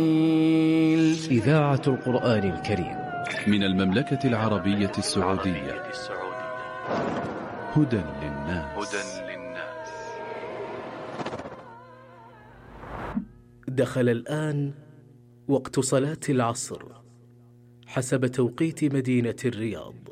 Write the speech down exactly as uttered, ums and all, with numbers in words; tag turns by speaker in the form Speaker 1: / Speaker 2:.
Speaker 1: إذاعة القرآن الكريم
Speaker 2: من المملكة العربية السعودية. هدى للناس.
Speaker 1: دخل الآن وقت صلاة العصر حسب توقيت مدينة الرياض.